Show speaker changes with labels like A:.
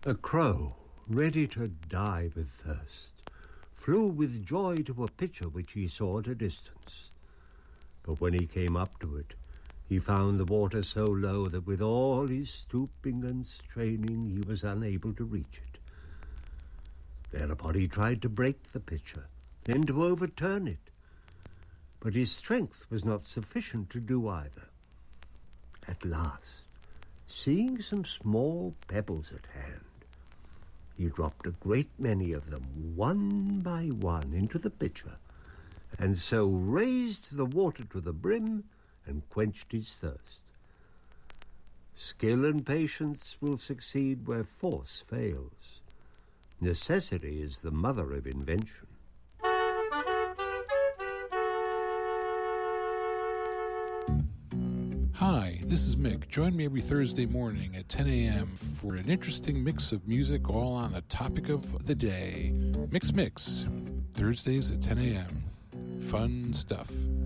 A: A crow, ready to die with thirst, flew with joy to a pitcher which he saw at a distance. But when he came up to it, he found the water so low that with all his stooping and straining he was unable to reach it. Thereupon he tried to break the pitcher, then to overturn it. But his strength was not sufficient to do either. At last, seeing some small pebbles at hand, he dropped a great many of them, one by one, into the pitcher, and so raised the water to the brim and quenched his thirst. Skill and patience will succeed where force fails. Necessity is the mother of invention.
B: Hi, this is Mick. Join me every Thursday morning at 10 a.m. for an interesting mix of music all on the topic of the day. Mix, Thursdays at 10 a.m. Fun stuff.